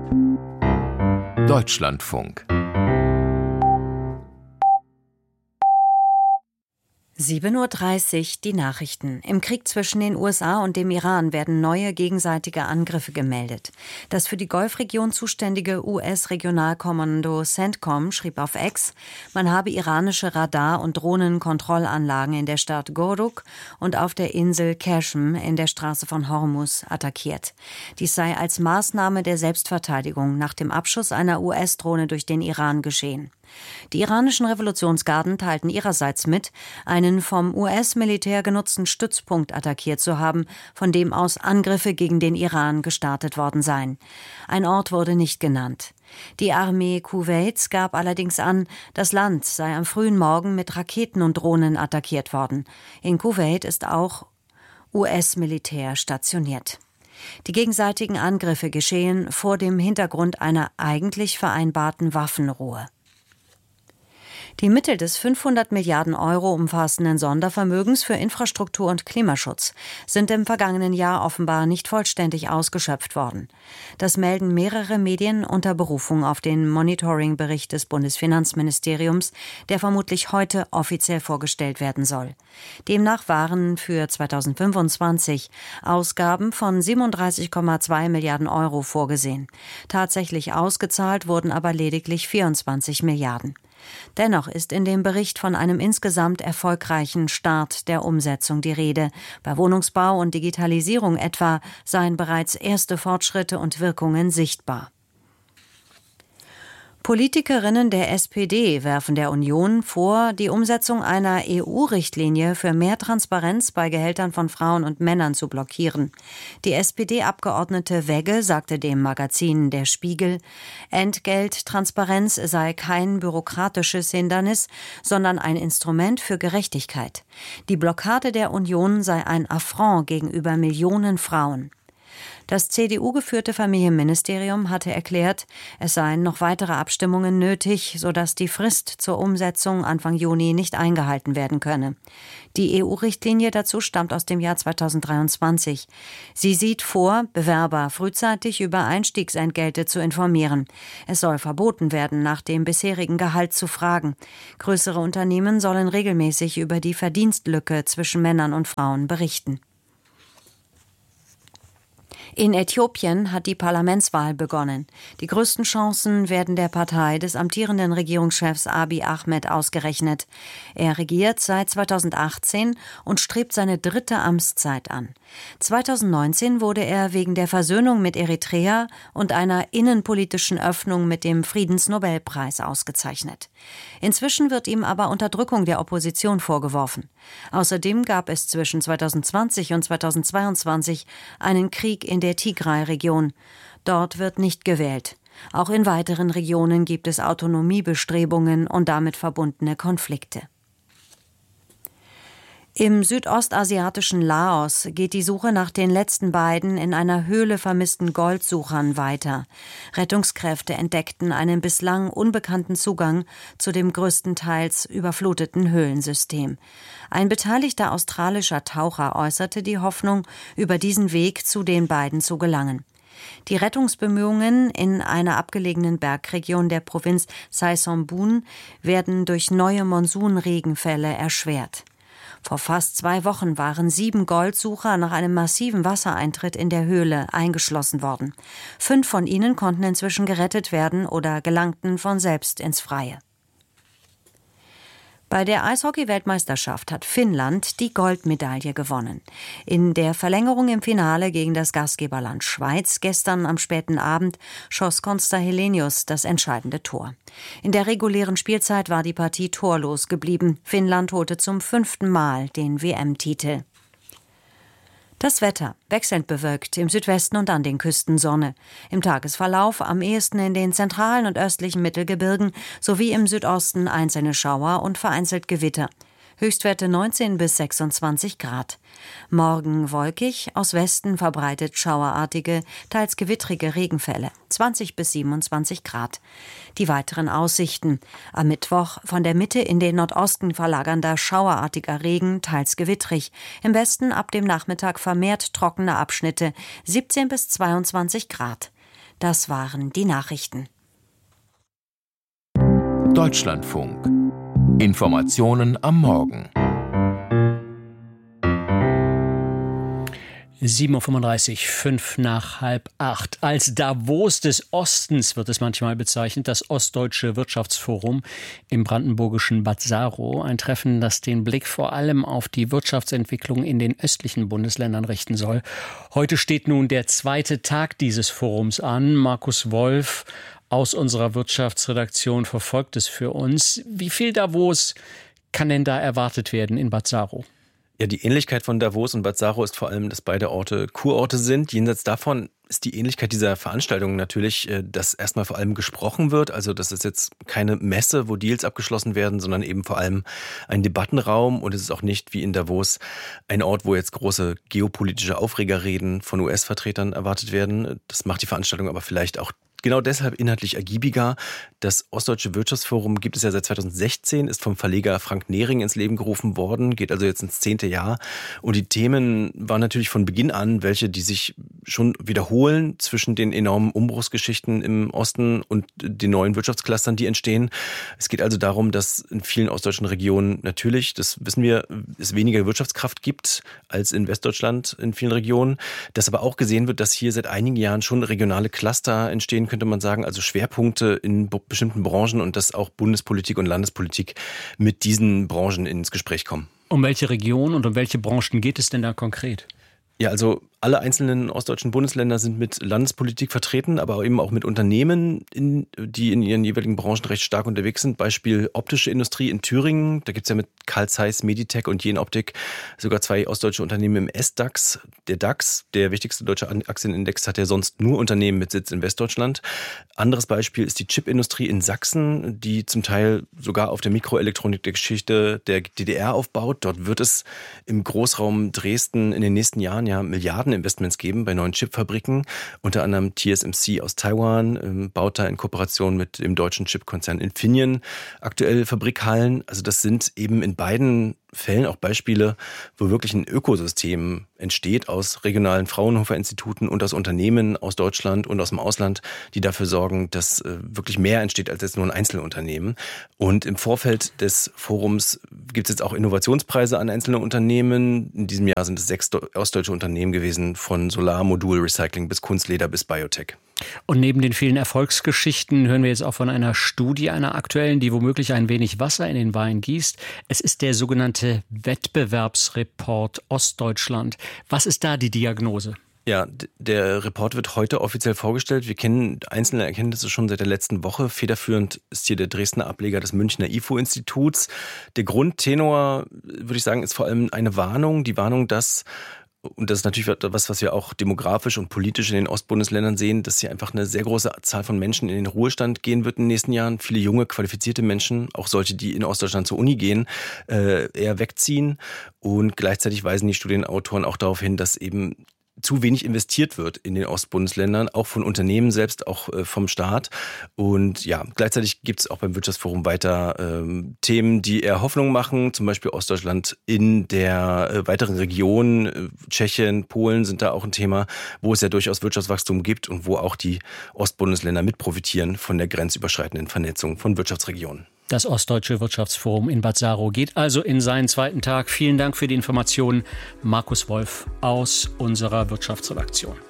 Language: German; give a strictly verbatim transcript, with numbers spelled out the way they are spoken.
Deutschlandfunk. sieben Uhr dreißig, die Nachrichten. Im Krieg zwischen den U S A und dem Iran werden neue gegenseitige Angriffe gemeldet. Das für die Golfregion zuständige U S-Regionalkommando CENTCOM schrieb auf X, man habe iranische Radar- und Drohnenkontrollanlagen in der Stadt Goruk und auf der Insel Qashm in der Straße von Hormuz attackiert. Dies sei als Maßnahme der Selbstverteidigung nach dem Abschuss einer U S-Drohne durch den Iran geschehen. Die iranischen Revolutionsgarden teilten ihrerseits mit, einen vom U S-Militär genutzten Stützpunkt attackiert zu haben, von dem aus Angriffe gegen den Iran gestartet worden seien. Ein Ort wurde nicht genannt. Die Armee Kuwaits gab allerdings an, das Land sei am frühen Morgen mit Raketen und Drohnen attackiert worden. In Kuwait ist auch U S-Militär stationiert. Die gegenseitigen Angriffe geschehen vor dem Hintergrund einer eigentlich vereinbarten Waffenruhe. Die Mittel des fünfhundert Milliarden Euro umfassenden Sondervermögens für Infrastruktur und Klimaschutz sind im vergangenen Jahr offenbar nicht vollständig ausgeschöpft worden. Das melden mehrere Medien unter Berufung auf den Monitoring-Bericht des Bundesfinanzministeriums, der vermutlich heute offiziell vorgestellt werden soll. Demnach waren für zweitausendfünfundzwanzig Ausgaben von siebenunddreißig Komma zwei Milliarden Euro vorgesehen. Tatsächlich ausgezahlt wurden aber lediglich vierundzwanzig Milliarden. Dennoch ist in dem Bericht von einem insgesamt erfolgreichen Start der Umsetzung die Rede. Bei Wohnungsbau und Digitalisierung etwa seien bereits erste Fortschritte und Wirkungen sichtbar. Politikerinnen der S P D werfen der Union vor, die Umsetzung einer E U-Richtlinie für mehr Transparenz bei Gehältern von Frauen und Männern zu blockieren. Die S P D-Abgeordnete Wegge sagte dem Magazin Der Spiegel, Entgelttransparenz sei kein bürokratisches Hindernis, sondern ein Instrument für Gerechtigkeit. Die Blockade der Union sei ein Affront gegenüber Millionen Frauen. Das C D U-geführte Familienministerium hatte erklärt, es seien noch weitere Abstimmungen nötig, sodass die Frist zur Umsetzung Anfang Juni nicht eingehalten werden könne. Die E U-Richtlinie dazu stammt aus dem Jahr zweitausenddreiundzwanzig. Sie sieht vor, Bewerber frühzeitig über Einstiegsentgelte zu informieren. Es soll verboten werden, nach dem bisherigen Gehalt zu fragen. Größere Unternehmen sollen regelmäßig über die Verdienstlücke zwischen Männern und Frauen berichten. In Äthiopien hat die Parlamentswahl begonnen. Die größten Chancen werden der Partei des amtierenden Regierungschefs Abiy Ahmed ausgerechnet. Er regiert seit zweitausendachtzehn und strebt seine dritte Amtszeit an. zweitausendneunzehn wurde er wegen der Versöhnung mit Eritrea und einer innenpolitischen Öffnung mit dem Friedensnobelpreis ausgezeichnet. Inzwischen wird ihm aber Unterdrückung der Opposition vorgeworfen. Außerdem gab es zwischen zweitausendzwanzig und zweitausendzweiundzwanzig einen Krieg in der Tigray-Region. Dort wird nicht gewählt. Auch in weiteren Regionen gibt es Autonomiebestrebungen und damit verbundene Konflikte. Im südostasiatischen Laos geht die Suche nach den letzten beiden in einer Höhle vermissten Goldsuchern weiter. Rettungskräfte entdeckten einen bislang unbekannten Zugang zu dem größtenteils überfluteten Höhlensystem. Ein beteiligter australischer Taucher äußerte die Hoffnung, über diesen Weg zu den beiden zu gelangen. Die Rettungsbemühungen in einer abgelegenen Bergregion der Provinz Sai Sombun werden durch neue Monsunregenfälle erschwert. Vor fast zwei Wochen waren sieben Goldsucher nach einem massiven Wassereintritt in der Höhle eingeschlossen worden. Fünf von ihnen konnten inzwischen gerettet werden oder gelangten von selbst ins Freie. Bei der Eishockey-Weltmeisterschaft hat Finnland die Goldmedaille gewonnen. In der Verlängerung im Finale gegen das Gastgeberland Schweiz gestern am späten Abend schoss Konsta Helenius das entscheidende Tor. In der regulären Spielzeit war die Partie torlos geblieben. Finnland holte zum fünften Mal den W M-Titel. Das Wetter, wechselnd bewölkt, im Südwesten und an den Küsten Sonne. Im Tagesverlauf am ehesten in den zentralen und östlichen Mittelgebirgen sowie im Südosten einzelne Schauer und vereinzelt Gewitter. Höchstwerte neunzehn bis sechsundzwanzig Grad. Morgen wolkig, aus Westen verbreitet schauerartige, teils gewittrige Regenfälle, zwanzig bis siebenundzwanzig Grad. Die weiteren Aussichten. Am Mittwoch von der Mitte in den Nordosten verlagernder schauerartiger Regen, teils gewittrig. Im Westen ab dem Nachmittag vermehrt trockene Abschnitte, siebzehn bis zweiundzwanzig Grad. Das waren die Nachrichten. Deutschlandfunk. Informationen am Morgen. sieben Uhr fünfunddreißig, fünf nach halb acht. Als Davos des Ostens wird es manchmal bezeichnet, das Ostdeutsche Wirtschaftsforum im brandenburgischen Bad Saro. Ein Treffen, das den Blick vor allem auf die Wirtschaftsentwicklung in den östlichen Bundesländern richten soll. Heute steht nun der zweite Tag dieses Forums an. Markus Wolf aus unserer Wirtschaftsredaktion verfolgt es für uns. Wie viel Davos kann denn da erwartet werden in Bad Saro? Ja, die Ähnlichkeit von Davos und Bad Saro ist vor allem, dass beide Orte Kurorte sind. Jenseits davon ist die Ähnlichkeit dieser Veranstaltung natürlich, dass erstmal vor allem gesprochen wird. Also das ist jetzt keine Messe, wo Deals abgeschlossen werden, sondern eben vor allem ein Debattenraum. Und es ist auch nicht wie in Davos ein Ort, wo jetzt große geopolitische Aufregerreden von U S-Vertretern erwartet werden. Das macht die Veranstaltung aber vielleicht auch genau deshalb inhaltlich ergiebiger. Das Ostdeutsche Wirtschaftsforum gibt es ja seit zweitausendsechzehn, ist vom Verleger Frank Nehring ins Leben gerufen worden, geht also jetzt ins zehnte Jahr. Und die Themen waren natürlich von Beginn an welche, die sich schon wiederholen zwischen den enormen Umbruchsgeschichten im Osten und den neuen Wirtschaftsclustern, die entstehen. Es geht also darum, dass in vielen ostdeutschen Regionen natürlich, das wissen wir, es weniger Wirtschaftskraft gibt als in Westdeutschland in vielen Regionen. Dass aber auch gesehen wird, dass hier seit einigen Jahren schon regionale Cluster entstehen, könnte man sagen, also Schwerpunkte in bestimmten Branchen und dass auch Bundespolitik und Landespolitik mit diesen Branchen ins Gespräch kommen. Um welche Region und um welche Branchen geht es denn da konkret? Ja, also alle einzelnen ostdeutschen Bundesländer sind mit Landespolitik vertreten, aber eben auch mit Unternehmen, in, die in ihren jeweiligen Branchen recht stark unterwegs sind. Beispiel optische Industrie in Thüringen. Da gibt's ja mit Carl Zeiss, Meditec und Jenoptik sogar zwei ostdeutsche Unternehmen im S-DAX. Der DAX, der wichtigste deutsche Aktienindex, hat ja sonst nur Unternehmen mit Sitz in Westdeutschland. Anderes Beispiel ist die Chipindustrie in Sachsen, die zum Teil sogar auf der Mikroelektronik der Geschichte der D D R aufbaut. Dort wird es im Großraum Dresden in den nächsten Jahren ja Milliarden Investments geben bei neuen Chipfabriken. Unter anderem T S M C aus Taiwan ähm, baut da in Kooperation mit dem deutschen Chipkonzern Infineon aktuell Fabrikhallen. Also das sind eben in beiden Fällen auch Beispiele, wo wirklich ein Ökosystem entsteht aus regionalen Fraunhofer-Instituten und aus Unternehmen aus Deutschland und aus dem Ausland, die dafür sorgen, dass äh, wirklich mehr entsteht als jetzt nur ein Einzelunternehmen. Und im Vorfeld des Forums gibt es jetzt auch Innovationspreise an einzelne Unternehmen. In diesem Jahr sind es sechs ostdeutsche Unternehmen gewesen, von Solarmodulrecycling bis Kunstleder bis Biotech. Und neben den vielen Erfolgsgeschichten hören wir jetzt auch von einer Studie, einer aktuellen, die womöglich ein wenig Wasser in den Wein gießt. Es ist der sogenannte Wettbewerbsreport Ostdeutschland. Was ist da die Diagnose? Ja, der Report wird heute offiziell vorgestellt. Wir kennen einzelne Erkenntnisse schon seit der letzten Woche. Federführend ist hier der Dresdner Ableger des Münchner I F O-Instituts. Der Grundtenor, würde ich sagen, ist vor allem eine Warnung. Die Warnung, dass, und das ist natürlich was, was wir auch demografisch und politisch in den Ostbundesländern sehen, dass hier einfach eine sehr große Zahl von Menschen in den Ruhestand gehen wird in den nächsten Jahren. Viele junge, qualifizierte Menschen, auch solche, die in Ostdeutschland zur Uni gehen, äh, eher wegziehen. Und gleichzeitig weisen die Studienautoren auch darauf hin, dass eben zu wenig investiert wird in den Ostbundesländern, auch von Unternehmen selbst, auch äh, vom Staat. Und ja, gleichzeitig gibt es auch beim Wirtschaftsforum weiter ähm, Themen, die eher Hoffnung machen. Zum Beispiel Ostdeutschland in der äh, weiteren Region, äh, Tschechien, Polen sind da auch ein Thema, wo es ja durchaus Wirtschaftswachstum gibt und wo auch die Ostbundesländer mit profitieren von der grenzüberschreitenden Vernetzung von Wirtschaftsregionen. Das Ostdeutsche Wirtschaftsforum in Bad Saro geht also in seinen zweiten Tag. Vielen Dank für die Informationen, Markus Wolf aus unserer Wirtschaftsredaktion.